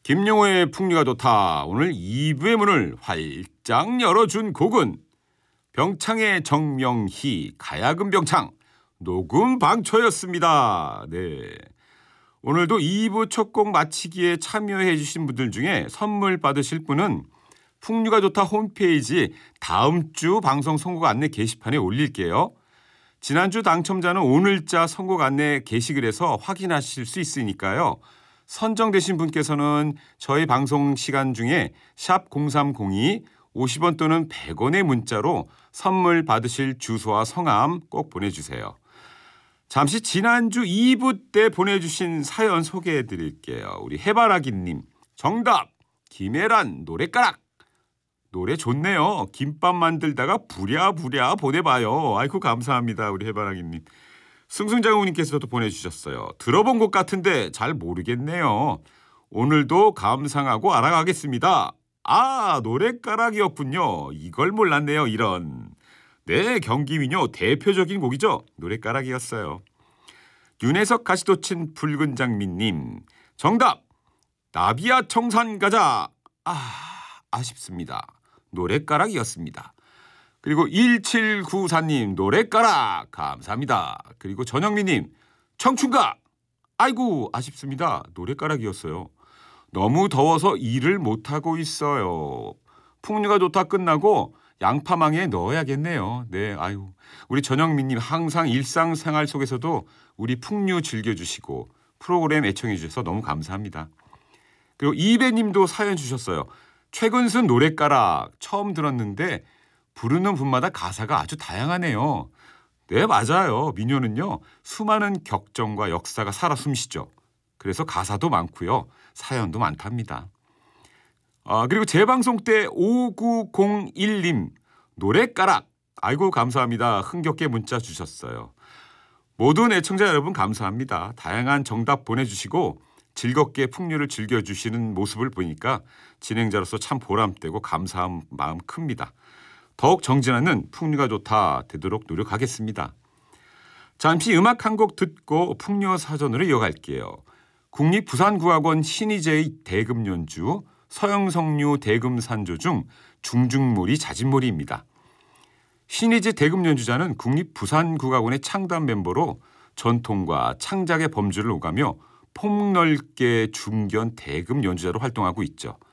김용호의 풍류가 좋다. 오늘 2부의 문을 활짝 열어준 곡은 병창의 정명희, 가야금 병창, 녹음 방초였습니다. 네. 오늘도 2부 첫 곡 마치기에 참여해 주신 분들 중에 선물 받으실 분은 풍류가 좋다 홈페이지 다음 주 방송 선곡 안내 게시판에 올릴게요. 지난주 당첨자는 오늘자 선곡 안내 게시글에서 확인하실 수 있으니까요. 선정되신 분께서는 저희 방송 시간 중에 샵 0302 50원 또는 100원의 문자로 선물 받으실 주소와 성함 꼭 보내주세요. 잠시 지난주 2부 때 보내주신 사연 소개해드릴게요. 우리 해바라기님 정답 김혜란 노래가락. 노래 좋네요. 김밥 만들다가 부랴부랴 보내봐요. 아이고 감사합니다. 우리 해바라기님. 승승장우님께서도 보내주셨어요. 들어본 것 같은데 잘 모르겠네요. 오늘도 감상하고 알아가겠습니다. 아 노래가락이었군요. 이걸 몰랐네요. 이런. 네 경기민요 대표적인 곡이죠. 노래가락이었어요. 윤혜석 가시도친 붉은 장미님 정답 나비야 청산 가자. 아쉽습니다. 노래가락이었습니다. 그리고 1794님 노래가락 감사합니다. 그리고 전영미님 청춘가 아이고 아쉽습니다. 노래가락이었어요. 너무 더워서 일을 못하고 있어요. 풍류가 좋다 끝나고 양파망에 넣어야겠네요. 네, 아유 우리 전영미님 항상 일상생활 속에서도 우리 풍류 즐겨주시고 프로그램 애청해 주셔서 너무 감사합니다. 그리고 이배님도 사연 주셨어요. 최근순 노래가락 처음 들었는데 부르는 분마다 가사가 아주 다양하네요. 네, 맞아요. 민요는요. 수많은 격정과 역사가 살아 숨쉬죠. 그래서 가사도 많고요. 사연도 많답니다. 그리고 재방송 때 5901님 노래가락. 아이고 감사합니다. 흥겹게 문자 주셨어요. 모든 애청자 여러분 감사합니다. 다양한 정답 보내주시고 즐겁게 풍류를 즐겨주시는 모습을 보니까 진행자로서 참 보람되고 감사한 마음 큽니다. 더욱 정진하는 풍류가 좋다 되도록 노력하겠습니다. 잠시 음악 한 곡 듣고 풍류 사전으로 이어갈게요. 국립부산국악원 신희재의 대금 연주, 서영석류 대금 산조 중 중중몰이 자진몰이입니다. 신희재 대금 연주자는 국립부산국악원의 창단 멤버로 전통과 창작의 범주를 오가며 폭넓게 중견 대금 연주자로 활동하고 있죠.